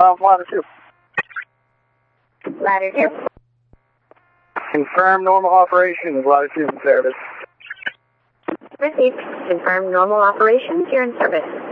Ladder 2. Ladder 2. Confirm normal operations. Ladder 2 in service. Received. Confirm normal operations. You're in service.